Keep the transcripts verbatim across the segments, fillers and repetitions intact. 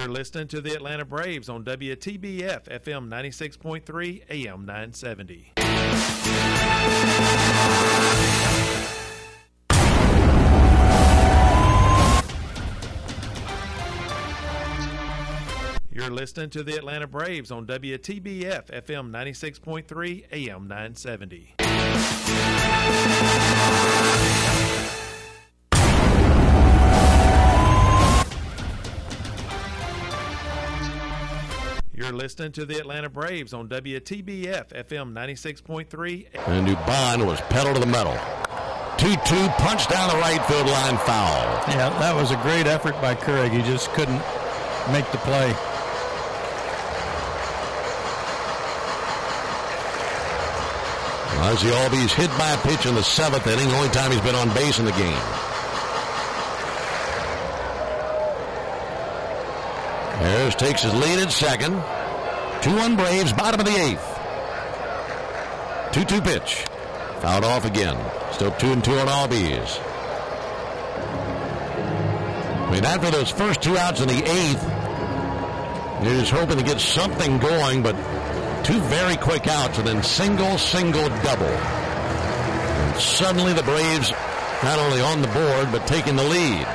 You're listening to the Atlanta Braves on W T B F F M ninety-six point three A M nine seventy. You're listening to the Atlanta Braves on W T B F F M ninety-six point three A M nine seventy. You're listening to the Atlanta Braves on W T B F F M ninety-six point three. And Dubon was pedal to the metal. two two, punch down the right field line, foul. Yeah, that was a great effort by Craig. He just couldn't make the play. Ozzie Albies hit by a pitch in the seventh inning, the only time he's been on base in the game. Harris takes his lead at second. two one Braves, bottom of the eighth. two two pitch. Fouled off again. Still two and two on Albies. I mean, after those first two outs in the eighth, you're just hoping to get something going, but two very quick outs and then single, single, double. And suddenly the Braves not only on the board, but taking the lead.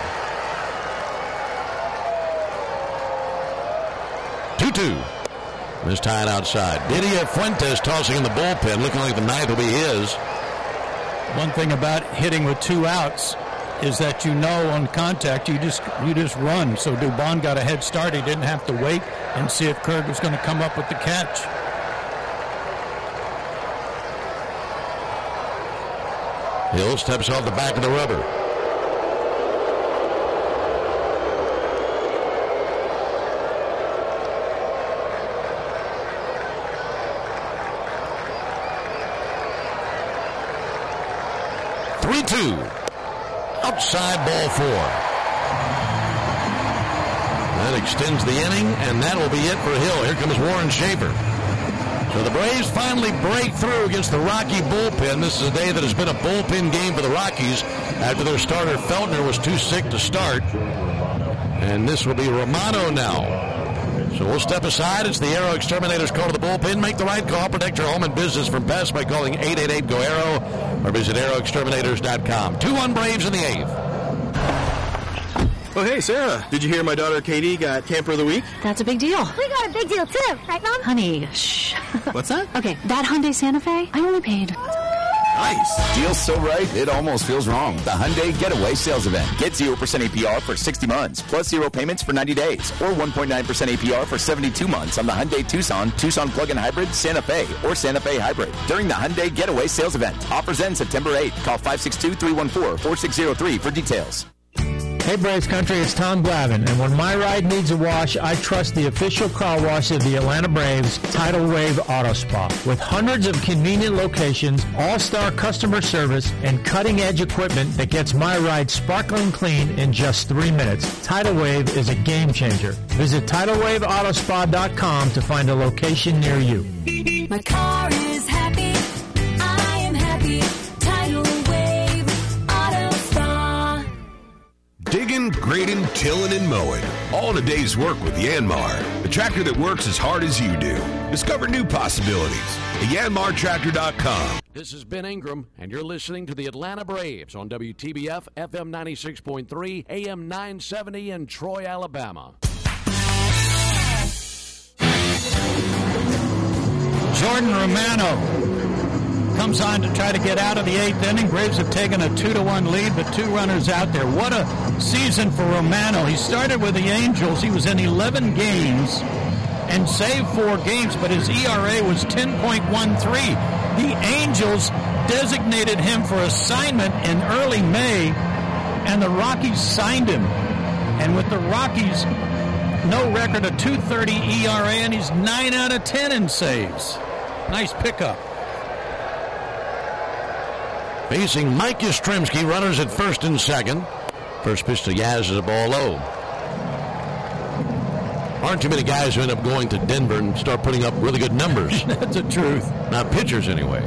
two two. This tied outside. Didier Fuentes tossing in the bullpen, looking like the ninth will be his. One thing about hitting with two outs is that you know on contact you just you just run. So Dubon got a head start. He didn't have to wait and see if Kirk was going to come up with the catch. Hill steps off the back of the rubber. three two. Outside, ball four. That extends the inning, and that will be it for Hill. Here comes Warren Schaefer. So the Braves finally break through against the Rocky bullpen. This is a day that has been a bullpen game for the Rockies after their starter Feltner was too sick to start. And this will be Romano now. So we'll step aside. It's the Aero Exterminators call to the bullpen. Make the right call. Protect your home and business from pests by calling eight eight eight, G O, AERO or visit aero exterminators dot com. two one Braves in the eighth. Oh, hey, Sarah. Did you hear my daughter Katie got Camper of the Week? That's a big deal. We got a big deal, too. Right, Mom? Honey, shh. What's that? Okay, that Hyundai Santa Fe, I only paid. Nice. Deal's so right, it almost feels wrong. The Hyundai Getaway Sales Event. Get zero percent A P R for sixty months, plus zero payments for ninety days, or one point nine percent A P R for seventy-two months on the Hyundai Tucson, Tucson Plug-in Hybrid, Santa Fe, or Santa Fe Hybrid during the Hyundai Getaway Sales Event. Offers end September eighth. Call five six two, three one four, four six zero three for details. Hey Braves Country, it's Tom Glavine, and when my ride needs a wash, I trust the official car wash of the Atlanta Braves, Tidal Wave Auto Spa. With hundreds of convenient locations, all-star customer service, and cutting-edge equipment that gets my ride sparkling clean in just three minutes, Tidal Wave is a game changer. Visit tidal wave auto spa dot com to find a location near you. My car is happy, I am happy, Tidal Wave Auto Spa. Digging, grading, tilling, and mowing. All in a day's work with Yanmar, the tractor that works as hard as you do. Discover new possibilities at yanmar tractor dot com. This is Ben Ingram, and you're listening to the Atlanta Braves on W T B F F M ninety-six point three, A M nine seventy in Troy, Alabama. Jordan Romano comes on to try to get out of the eighth inning. Braves have taken a two to one lead, but two runners out there. What a season for Romano. He started with the Angels. He was in eleven games and saved four games, but his E R A was ten point one three. The Angels designated him for assignment in early May, and the Rockies signed him. And with the Rockies, no record of two thirty E R A, and he's nine out of ten in saves. Nice pickup. Facing Mike Yastrzemski, runners at first and second. First pitch to Yaz is a ball low. Aren't too many guys who end up going to Denver and start putting up really good numbers. That's the truth. Not pitchers, anyway.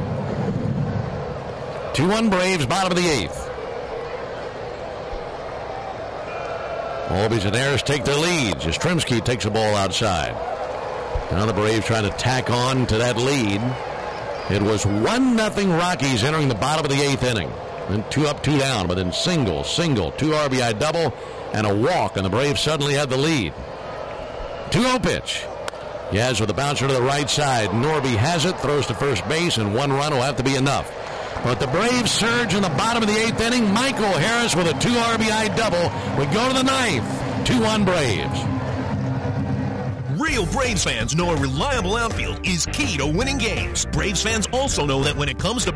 two one Braves, bottom of the eighth. Albies and Harris take their leads. Yastrzemski takes the ball outside. Now the Braves trying to tack on to that lead. It was one nothing Rockies entering the bottom of the eighth inning. Then two up, two down, but then single, single, two R B I double, and a walk, and the Braves suddenly had the lead. two oh pitch. Yaz with a bouncer to the right side. Norby has it, throws to first base, and one run will have to be enough. But the Braves surge in the bottom of the eighth inning. Michael Harris with a two R B I double. We go to the ninth. two one Braves. Real Braves fans know a reliable outfield is key to winning games. Braves fans also know that when it comes to